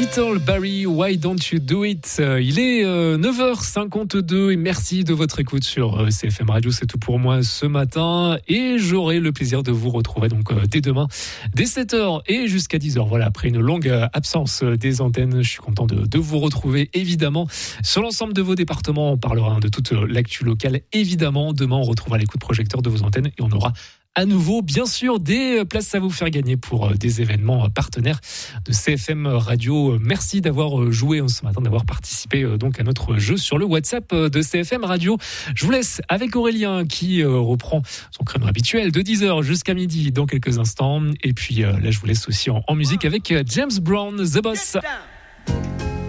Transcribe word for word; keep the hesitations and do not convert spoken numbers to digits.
Little Barry, Why Don't You Do It? Il est euh, neuf heures cinquante-deux et merci de votre écoute sur euh, C F M Radio. C'est tout pour moi ce matin et j'aurai le plaisir de vous retrouver donc euh, dès demain, dès sept heures et jusqu'à dix heures. Voilà, après une longue euh, absence des antennes, je suis content de, de vous retrouver évidemment sur l'ensemble de vos départements. On parlera hein, de toute l'actu locale évidemment. Demain, on retrouvera les coups de projecteur de vos antennes et on aura à nouveau, bien sûr, des places à vous faire gagner pour des événements partenaires de C F M Radio. Merci d'avoir joué ce matin, d'avoir participé donc à notre jeu sur le WhatsApp de C F M Radio. Je vous laisse avec Aurélien qui reprend son créneau habituel de dix heures jusqu'à midi dans quelques instants. Et puis là, je vous laisse aussi en, en musique avec James Brown, The Boss.